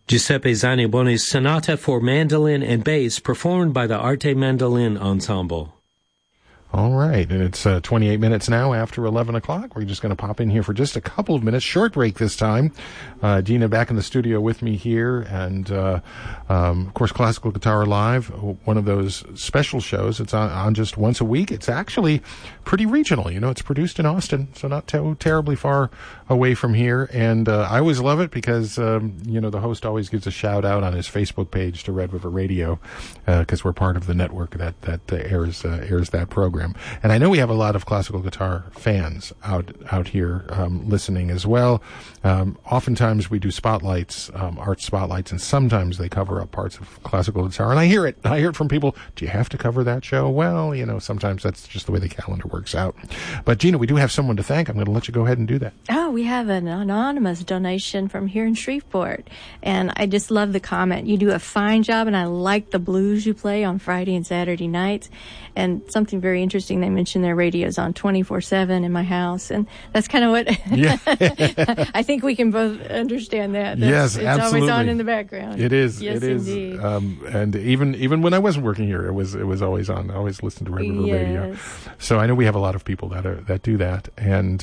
Giuseppe Zanibone's Sonata for Mandolin and Bass, performed by the Arte Mandolin Ensemble. All right, and it's 28 minutes now after 11 o'clock. We're just going to pop in here for just a couple of minutes. Short break this time. Gina back in the studio with me here, and of course, Classical Guitar Live, one of those special shows. It's on just once a week. It's actually pretty regional. You know, it's produced in Austin, so not terribly far away from here. And I always love it because, you know, the host always gives a shout-out on his Facebook page to Red River Radio because we're part of the network that airs that program. And I know we have a lot of classical guitar fans out here listening as well. Oftentimes we do spotlights, art spotlights, and sometimes they cover up parts of classical guitar. And I hear it from people. Do you have to cover that show? Well, you know, sometimes that's just the way the calendar works out. But Gina, we do have someone to thank. I'm going to let you go ahead and do that. Oh, we have an anonymous donation from here in Shreveport. And I just love the comment. You do a fine job, and I like the blues you play on Friday and Saturday nights. And something very interesting, they mentioned their radio's on 24/7 in my house, and that's kind of what yeah. I think we can both understand that. Yes, it's absolutely. always on in the background. It is. Yes, it is. Indeed. And even when I wasn't working here, it was always on. I always listened to Red River Radio. So I know we have a lot of people that do that, and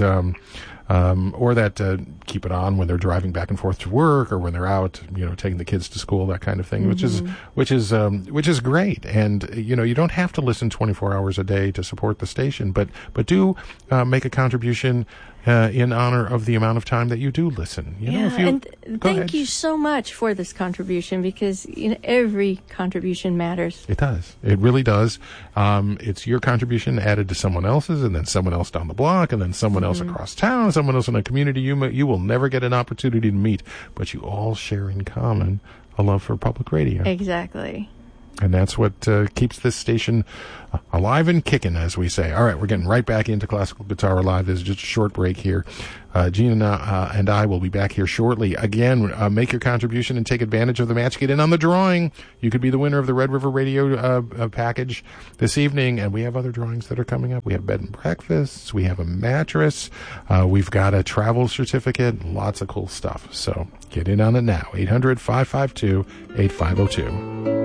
or that keep it on when they're driving back and forth to work, or when they're out, you know, taking the kids to school, that kind of thing, which is great. And you know, you don't have to listen 24 hours a day to support the station, but do make a contribution in honor of the amount of time that you do listen. You know, if you, and thank you so much for this contribution, because you know, every contribution matters. It does. It really does. It's your contribution added to someone else's, and then someone else down the block, and then someone else across town, someone else in a community you will never get an opportunity to meet, but you all share in common a love for public radio. Exactly. And that's what keeps this station alive and kicking, as we say. All right, we're getting right back into Classical Guitar Live. There's just a short break here. Gina and I will be back here shortly. Again, make your contribution and take advantage of the match. Get in on the drawing. You could be the winner of the Red River Radio package this evening. And we have other drawings that are coming up. We have bed and breakfasts. We have a mattress. We've got a travel certificate. Lots of cool stuff. So get in on it now. 800-552-8502.